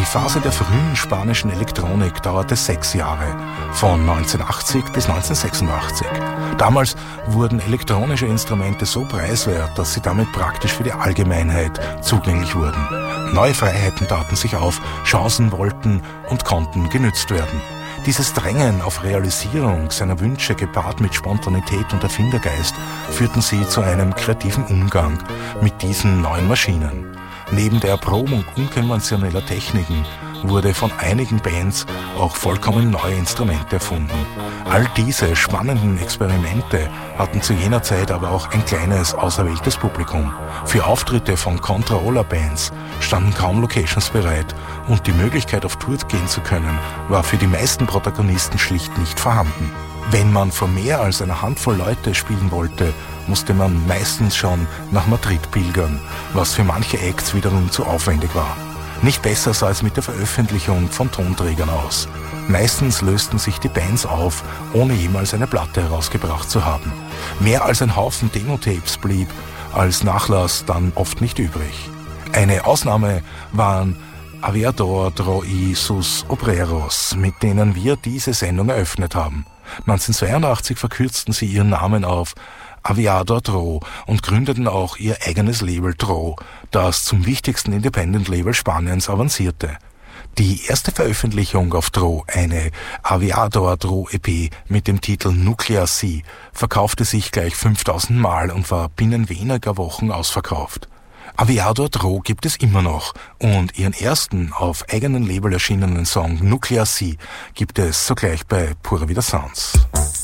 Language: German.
Die Phase der frühen spanischen Elektronik dauerte 6 Jahre, von 1980 bis 1986. Damals wurden elektronische Instrumente so preiswert, dass sie damit praktisch für die Allgemeinheit zugänglich wurden. Neue Freiheiten taten sich auf, Chancen wollten und konnten genützt werden. Dieses Drängen auf Realisierung seiner Wünsche gepaart mit Spontanität und Erfindergeist führten sie zu einem kreativen Umgang mit diesen neuen Maschinen. Neben der Erprobung unkonventioneller Techniken wurde von einigen Bands auch vollkommen neue Instrumente erfunden. All diese spannenden Experimente hatten zu jener Zeit aber auch ein kleines, auserwähltes Publikum. Für Auftritte von Controller-Bands standen kaum Locations bereit und die Möglichkeit, auf Tour gehen zu können, war für die meisten Protagonisten schlicht nicht vorhanden. Wenn man vor mehr als einer Handvoll Leute spielen wollte, musste man meistens schon nach Madrid pilgern, was für manche Acts wiederum zu aufwendig war. Nicht besser sah es mit der Veröffentlichung von Tonträgern aus. Meistens lösten sich die Bands auf, ohne jemals eine Platte herausgebracht zu haben. Mehr als ein Haufen Demotapes blieb als Nachlass dann oft nicht übrig. Eine Ausnahme waren Aviador y sus Obreros, mit denen wir diese Sendung eröffnet haben. 1982 verkürzten sie ihren Namen auf Aviador Dro und gründeten auch ihr eigenes Label Dro, das zum wichtigsten Independent-Label Spaniens avancierte. Die erste Veröffentlichung auf Dro, eine Aviador Dro EP mit dem Titel Nuclear Sea, verkaufte sich gleich 5000 Mal und war binnen weniger Wochen ausverkauft. Aviador Dro gibt es immer noch und ihren ersten auf eigenem Label erschienenen Song Nuclear Sea gibt es sogleich bei Pura Vida Sounds.